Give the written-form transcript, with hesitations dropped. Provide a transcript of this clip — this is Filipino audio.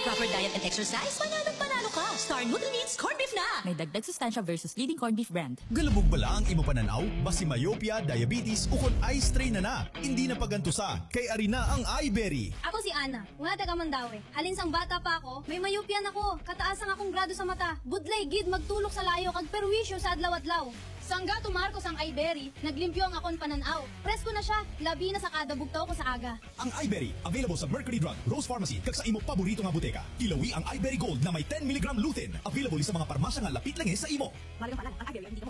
With proper diet and exercise, panalo ka. Star Nutri-Needs Corned Beef na. May dagdag sustansya versus leading corned beef brand. Galubog bala ang imo pananaw, basi myopia, diabetes, ukon eye strain na na. Hindi na pagantusa, kay arina ang iBerry. Ako si Ana, nga taga Mandawi. Alin sang bata pa ako, may myopia nako. Kataas ang akong grado sa mata. Budlay gid magtulok sa layo kag perwisyo sa adlaw-adlaw. Sangga tumarko sang iBerry, naglimpyo ang akon pananaw. Presko na siya, labi na sa kada bugtaw ko sa aga. Ang iBerry, available sa Mercury Drug, Rose Pharmacy, kag sa imo paborito nga buteka. Ilawi ang iBerry Gold na may 10 mg lutein. Available sa mga parmasya nga lapit lang sa imo. Maraming pala, ang iBerry, hindi mo